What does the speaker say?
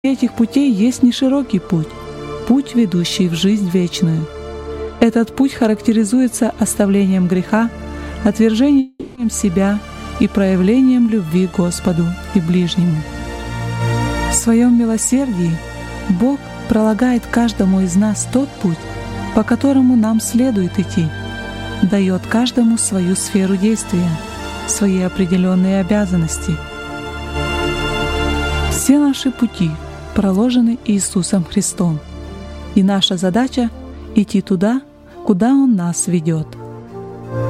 этих путей есть не широкий путь, путь, ведущий в жизнь вечную. Этот путь характеризуется оставлением греха, отвержением себя и проявлением любви к Господу и ближнему. В своем милосердии Бог пролагает каждому из нас тот путь, по которому нам следует идти, дает каждому свою сферу действия, свои определенные обязанности. Все наши пути проложены Иисусом Христом, и наша задача — идти туда, куда Он нас ведет.